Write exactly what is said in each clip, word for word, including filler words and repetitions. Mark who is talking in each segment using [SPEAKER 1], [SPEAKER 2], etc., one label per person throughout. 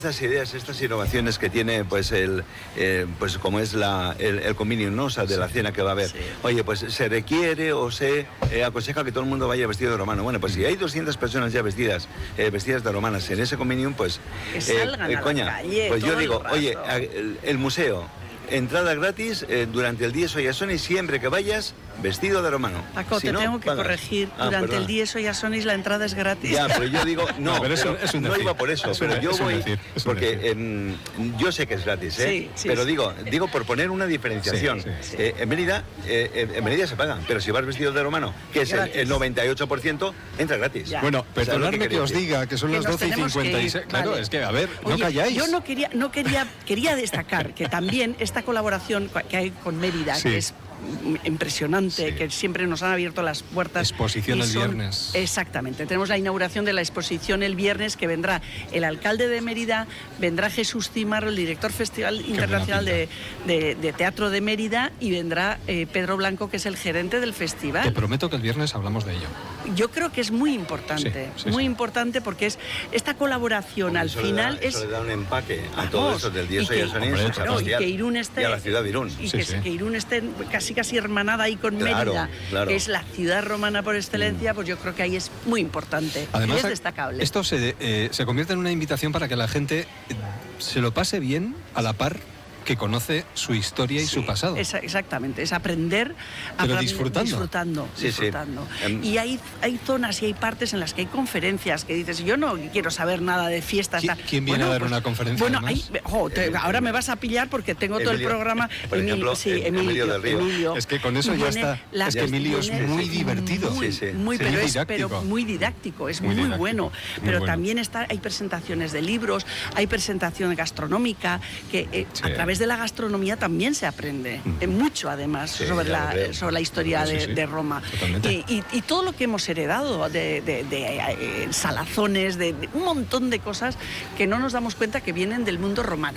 [SPEAKER 1] Estas ideas, estas innovaciones que tiene, pues, el, eh, pues como es la, el, el convenium, ¿no? O sea, de la cena que va a haber. Sí. Oye, pues se requiere o se eh, aconseja que todo el mundo vaya vestido de romano. Bueno, pues si hay doscientas personas ya vestidas, eh, vestidas de romanas en ese convenium, pues...
[SPEAKER 2] Que salgan eh, eh, a coña, la calle,
[SPEAKER 1] pues yo digo,
[SPEAKER 2] el
[SPEAKER 1] oye, el, el museo... Entrada gratis eh, durante el Dies Oyasonis, siempre que vayas vestido de romano.
[SPEAKER 2] Paco, si te no, tengo que pagas. corregir. Ah, durante perdona. el Dies Oyasonis la entrada es gratis.
[SPEAKER 1] Ya, pero yo digo, no, no pero
[SPEAKER 3] eso, es un
[SPEAKER 1] no
[SPEAKER 3] decir.
[SPEAKER 1] iba por eso.
[SPEAKER 3] Es
[SPEAKER 1] pero
[SPEAKER 3] un,
[SPEAKER 1] yo voy,
[SPEAKER 3] decir,
[SPEAKER 1] porque eh, yo sé que es gratis, ¿eh?
[SPEAKER 2] Sí, sí,
[SPEAKER 1] pero
[SPEAKER 2] sí.
[SPEAKER 1] digo, digo por poner una diferenciación. Sí, sí, sí. Eh, en Mérida, eh, en Mérida se pagan, pero si vas vestido de romano, que es el, el noventa y ocho por ciento, entra gratis.
[SPEAKER 3] Ya. Bueno, perdonadme que, que os diga que son que las doce y cincuenta y seis. Claro, vale. Es que, a ver,
[SPEAKER 2] Oye,
[SPEAKER 3] no calláis.
[SPEAKER 2] Yo no quería, no quería, quería destacar que también esta colaboración que hay con Mérida, sí. que es impresionante, sí. que siempre nos han abierto las puertas.
[SPEAKER 3] Exposición el son, viernes.
[SPEAKER 2] Exactamente. Tenemos la inauguración de la exposición el viernes, que vendrá el alcalde de Mérida, vendrá Jesús Címaro, el director Festival Qué Internacional de, de, de Teatro de Mérida, y vendrá eh, Pedro Blanco, que es el gerente del festival.
[SPEAKER 3] Te prometo que el viernes hablamos de ello.
[SPEAKER 2] Yo creo que es muy importante, sí, sí, muy sí. importante, porque es esta colaboración Hombre, al final
[SPEAKER 1] da,
[SPEAKER 2] es...
[SPEAKER 1] Eso le da un empaque a Vamos, todo eso del Dies Oyasonis
[SPEAKER 2] y, y que Irún esté...
[SPEAKER 1] Y a la ciudad de Irún.
[SPEAKER 2] Y
[SPEAKER 1] sí,
[SPEAKER 2] que,
[SPEAKER 1] sí.
[SPEAKER 2] que Irún esté casi casi hermanada ahí con
[SPEAKER 1] claro,
[SPEAKER 2] Mérida,
[SPEAKER 1] claro.
[SPEAKER 2] que es la ciudad romana por excelencia, mm. pues yo creo que ahí es muy importante.
[SPEAKER 3] Además,
[SPEAKER 2] y es destacable.
[SPEAKER 3] Esto se, eh, se convierte en una invitación para que la gente se lo pase bien a la par que conoce su historia y sí, su pasado.
[SPEAKER 2] Es, exactamente, es aprender,
[SPEAKER 3] Pero
[SPEAKER 2] aprender
[SPEAKER 3] disfrutando.
[SPEAKER 2] Disfrutando,
[SPEAKER 1] sí,
[SPEAKER 2] disfrutando.
[SPEAKER 1] Sí.
[SPEAKER 2] Y hay, hay zonas y hay partes en las que hay conferencias que dices, yo no quiero saber nada de fiestas.
[SPEAKER 3] ¿Qui ¿Quién viene
[SPEAKER 2] bueno,
[SPEAKER 3] a dar
[SPEAKER 2] pues,
[SPEAKER 3] una conferencia?
[SPEAKER 2] Bueno, hay, oh, te,
[SPEAKER 1] Emilio,
[SPEAKER 2] ahora me vas a pillar porque tengo
[SPEAKER 1] Emilio,
[SPEAKER 2] todo el programa.
[SPEAKER 1] Por
[SPEAKER 2] Emilio,
[SPEAKER 1] ejemplo,
[SPEAKER 2] sí,
[SPEAKER 1] Emilio,
[SPEAKER 2] Emilio,
[SPEAKER 1] del Río.
[SPEAKER 2] Emilio.
[SPEAKER 3] Es que con eso ya está. Es que Emilio es muy divertido.
[SPEAKER 2] Muy,
[SPEAKER 1] sí, sí.
[SPEAKER 2] muy,
[SPEAKER 3] sí,
[SPEAKER 2] pero,
[SPEAKER 3] muy
[SPEAKER 2] es, pero muy didáctico, es muy, muy
[SPEAKER 3] didáctico,
[SPEAKER 2] bueno.
[SPEAKER 3] muy
[SPEAKER 2] Pero
[SPEAKER 3] bueno.
[SPEAKER 2] también está, hay presentaciones de libros, hay presentación gastronómica, que eh, sí. a través de la gastronomía también se aprende mm. mucho, además, sí, sobre, la, sobre la historia sí, de, sí. de Roma. Y, y, y todo lo que hemos heredado de, de, de, de eh, salazones, de, de un montón de cosas que no nos damos cuenta que vienen del mundo romano.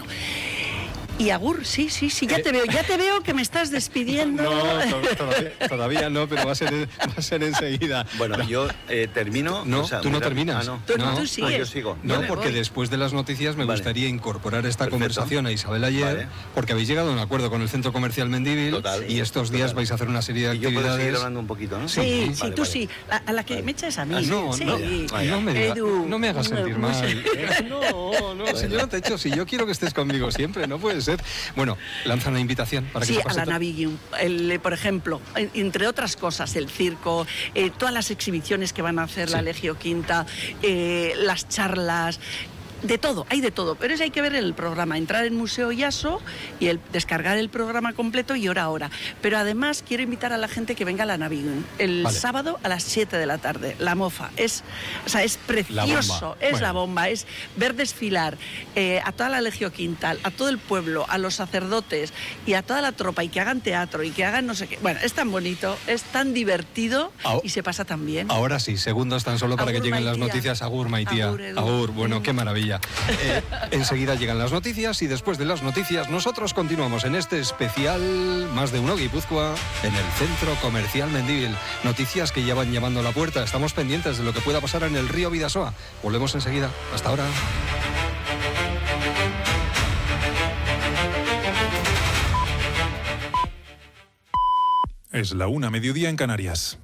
[SPEAKER 2] Y Agur, sí, sí, sí, ya te veo, ya te veo que me estás despidiendo.
[SPEAKER 3] No, todavía, todavía no, pero va a ser, va a ser enseguida.
[SPEAKER 1] Bueno, no. yo eh, termino.
[SPEAKER 3] No,
[SPEAKER 1] o sea,
[SPEAKER 3] tú no
[SPEAKER 1] mira,
[SPEAKER 3] terminas.
[SPEAKER 1] Ah, no.
[SPEAKER 2] Tú,
[SPEAKER 3] no,
[SPEAKER 2] tú sigues.
[SPEAKER 1] No, yo sigo.
[SPEAKER 3] No,
[SPEAKER 1] vale,
[SPEAKER 3] porque
[SPEAKER 1] voy.
[SPEAKER 3] después de las noticias me
[SPEAKER 1] vale.
[SPEAKER 3] gustaría incorporar esta
[SPEAKER 1] Perfecto.
[SPEAKER 3] conversación a Isabel ayer, vale. porque habéis llegado a un acuerdo con el Centro Comercial Mendívil.
[SPEAKER 1] Total,
[SPEAKER 3] y estos días
[SPEAKER 1] total.
[SPEAKER 3] vais a hacer una serie de
[SPEAKER 1] y yo
[SPEAKER 3] actividades.
[SPEAKER 1] puedo seguir hablando un poquito, ¿no?
[SPEAKER 2] Sí, sí,
[SPEAKER 1] sí vale,
[SPEAKER 2] tú
[SPEAKER 1] vale.
[SPEAKER 2] sí. A, a la que vale. me echas a mí.
[SPEAKER 3] Ah, no,
[SPEAKER 2] sí.
[SPEAKER 3] no,
[SPEAKER 2] sí.
[SPEAKER 3] no, me diga,
[SPEAKER 2] Edu,
[SPEAKER 3] no me hagas sentir
[SPEAKER 2] no,
[SPEAKER 3] mal. No, no, si yo no te echo, si yo quiero que estés conmigo siempre, no puede ser. Bueno, lanza una invitación para que
[SPEAKER 2] sí,
[SPEAKER 3] se pase
[SPEAKER 2] a la Navigium. El, por ejemplo, entre otras cosas, el circo, eh, todas las exhibiciones que van a hacer sí. la Legio Quinta, eh, las charlas. De todo, hay de todo, pero eso hay que ver el programa, entrar en Museo Iaso y el, descargar el programa completo y hora a hora. Pero además quiero invitar a la gente que venga a la Navigium el vale. sábado a las siete de la tarde. La mofa, es, o sea, es precioso, la es bueno. la bomba, es ver desfilar eh, a toda la Legio Quintal, a todo el pueblo, a los sacerdotes y a toda la tropa y que hagan teatro y que hagan no sé qué. Bueno, es tan bonito, es tan divertido ah, y se pasa tan bien.
[SPEAKER 3] Ahora sí, segundos tan solo para
[SPEAKER 2] Agur,
[SPEAKER 3] que lleguen
[SPEAKER 2] Maitía.
[SPEAKER 3] las noticias. Agur, Maitía.
[SPEAKER 2] Agur,
[SPEAKER 3] Agur, bueno, qué maravilla. Eh, enseguida llegan las noticias y después de las noticias nosotros continuamos en este especial Más de Uno Guipúzcoa en el Centro Comercial Mendívil. Noticias que ya van llamando a la puerta. Estamos pendientes de lo que pueda pasar en el río Bidasoa. Volvemos enseguida. Hasta ahora.
[SPEAKER 4] Es la una, mediodía en Canarias.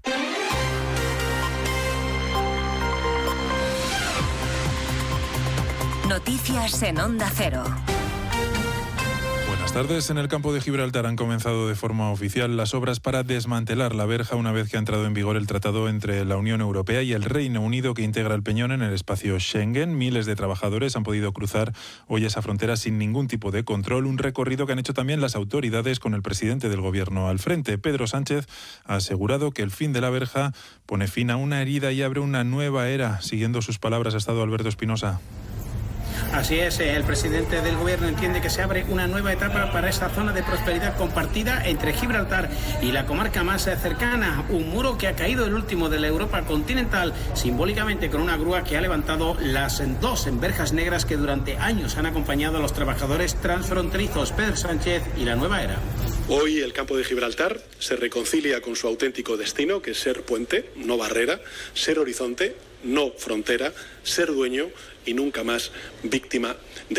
[SPEAKER 5] Noticias en Onda Cero.
[SPEAKER 4] Buenas tardes. En el campo de Gibraltar han comenzado de forma oficial las obras para desmantelar la verja una vez que ha entrado en vigor el tratado entre la Unión Europea y el Reino Unido que integra el Peñón en el espacio Schengen. Miles de trabajadores han podido cruzar hoy esa frontera sin ningún tipo de control, un recorrido que han hecho también las autoridades con el presidente del Gobierno al frente. Pedro Sánchez ha asegurado que el fin de la verja pone fin a una herida y abre una nueva era. Siguiendo sus palabras ha estado Alberto Espinosa.
[SPEAKER 6] Así es, el presidente del Gobierno entiende que se abre una nueva etapa para esta zona de prosperidad compartida entre Gibraltar y la comarca más cercana. Un muro que ha caído el último de la Europa continental, simbólicamente con una grúa que ha levantado las dos verjas negras que durante años han acompañado a los trabajadores transfronterizos. Pedro Sánchez y la nueva era.
[SPEAKER 7] Hoy el campo de Gibraltar se reconcilia con su auténtico destino, que es ser puente, no barrera, ser horizonte, no frontera, ser dueño y nunca más víctima de